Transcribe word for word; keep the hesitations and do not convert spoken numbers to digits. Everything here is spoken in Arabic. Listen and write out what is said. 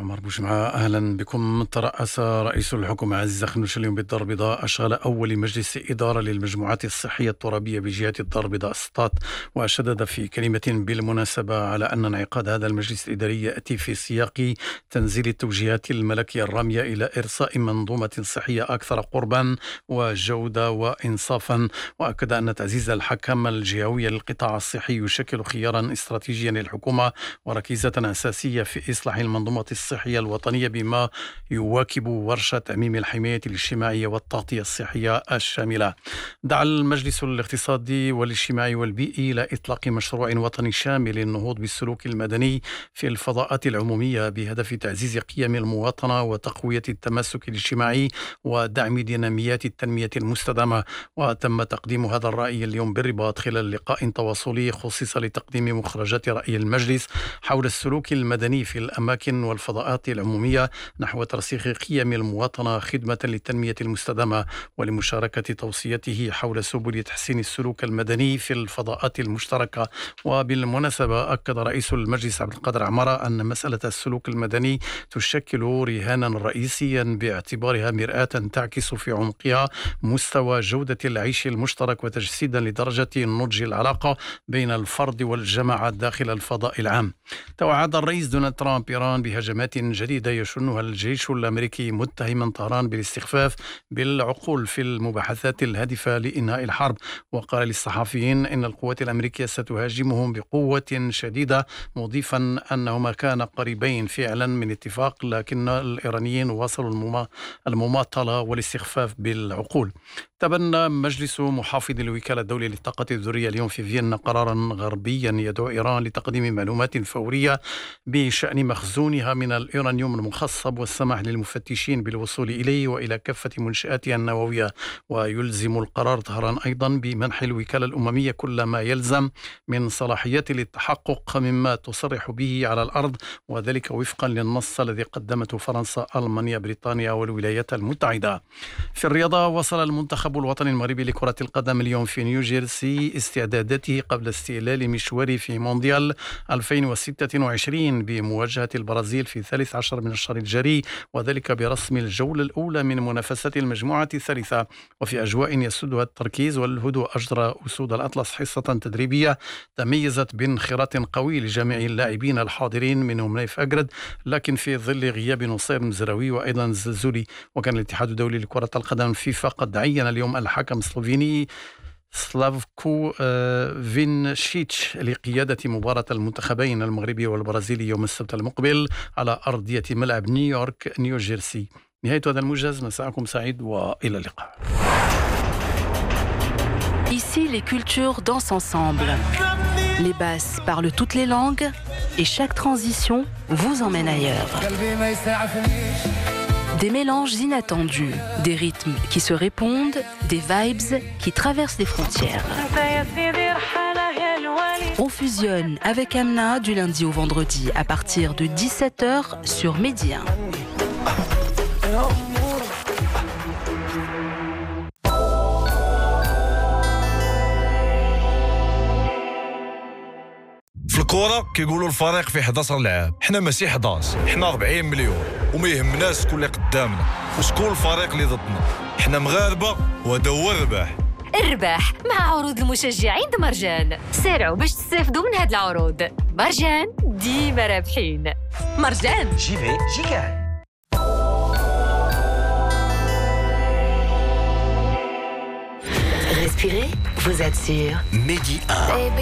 عمار بوجمعة، أهلا بكم. ترأس رئيس الحكومة عزيز خنوش اليوم بالدار البيضاء أشغال أول مجلس إدارة للمجموعات الصحية الترابية بجهة الدار البيضاء السطات، وشدد في كلمة بالمناسبة على أن انعقاد هذا المجلس الإداري يأتي في سياق تنزيل التوجيهات الملكية الرامية إلى إرساء منظومة صحية أكثر قربا وجودة وإنصافا. وأكد أن تعزيز الحكم الجهوية للقطاع الصحي يشكل خيارا استراتيجيا للحكومة وركيزة أساسية في إصلاح المنظومة الصحية الوطنية بما يواكب ورشة تعميم الحماية الاجتماعية والتغطية الصحية الشاملة. دعا المجلس الاقتصادي والاجتماعي والبيئي إلى إطلاق مشروع وطني شامل للنهوض بالسلوك المدني في الفضاءات العمومية بهدف تعزيز قيم المواطنة وتقوية التماسك الاجتماعي ودعم ديناميات التنمية المستدامة. وتم تقديم هذا الرأي اليوم بالرباط خلال لقاء تواصلي خصص لتقديم مخرجات رأي المجلس حول السلوك المدني في الأماكن والفضاءات العمومية نحو ترسيخ قيم المواطنة خدمة للتنمية المستدامة، ولمشاركة توصيته حول سبل تحسين السلوك المدني في الفضاءات المشتركة. وبالمناسبة أكد رئيس المجلس عبد القادر عمارة أن مسألة السلوك المدني تشكل رهانا رئيسيا باعتبارها مرآة تعكس في عمقها مستوى جودة العيش المشترك وتجسيدا لدرجة نضج العلاقة بين الفرد والجماعة داخل الفضاء العام. توعد الرئيس دونالد ترامب إيران بهجمات جديدة يشنها الجيش الأمريكي متهما طهران بالاستخفاف بالعقول في المباحثات الهادفة لإنهاء الحرب. وقال للصحفيين إن القوات الأمريكية ستهاجمهم بقوة شديدة، مضيفا أنهما كانا قريبين فعلا من اتفاق لكن الإيرانيين واصلوا المماطلة والاستخفاف بالعقول. تبنى مجلس محافظ الوكالة الدولية للطاقة الذرية اليوم في فيينا قرارا غربيا يدعو إيران لتقديم معلومات فورية بشأن مخزونها من اليورانيوم المخصب والسماح للمفتشين بالوصول إليه وإلى كافة منشآتها النووية. ويلزم القرار طهران أيضا بمنح الوكالة الأممية كل ما يلزم من صلاحيات للتحقق مما تصرح به على الأرض، وذلك وفقا للنص الذي قدمته فرنسا، ألمانيا، بريطانيا والولايات المتحدة. في الرياضة، وصل المنتخب الوطني المغربي لكرة القدم اليوم في نيوجيرسي استعداداته قبل استهلال مشواره في مونديال ألفين وستة وعشرين بمواجهة البرازيل في الثالث عشر من الشهر الجاري، وذلك برسم الجولة الأولى من منافسات المجموعة الثالثة. وفي أجواء يسودها التركيز والهدوء أجرى أسود الأطلس حصة تدريبية تميزت بانخراط قوي لجميع اللاعبين الحاضرين منهم نايف أجرد، لكن في ظل غياب نصير مزراوي وأيضا الزلزولي. وكان الاتحاد الدولي لكرة القدم فيفا قد عين اليوم الحكم السلوفيني سلافكو فينشيتش لقيادة مباراة المنتخبين المغربي والبرازيلي يوم السبت المقبل على أرضية ملعب نيويورك نيوجيرسي. نهاية هذا الموجز، مساءكم سعيد وإلى اللقاء. Ici, les cultures dansent ensemble. Les basses parlent toutes les langues et chaque transition vous emmène ailleurs. Des mélanges inattendus, des rythmes qui se répondent, des vibes qui traversent les frontières. On fusionne avec Amna du lundi au vendredi à partir de dix-sept heures sur Média. في الكورة كيقولوا الفريق فيه إحدى عشر لاعب، حنا ماشي إحدى عشر، حنا أربعين مليون، وما يهمناش شكون اللي قدامنا وشكون الفريق اللي ضدنا، حنا مغاربة وهذا هو الرباح. الرباح مع عروض المشجعين مرجان. سارعوا باش تستافدوا من هاد العروض. مرجان ديما رابحين. مرجان جي في جي كان. Respirez, vous êtes sûr. Mehdi un.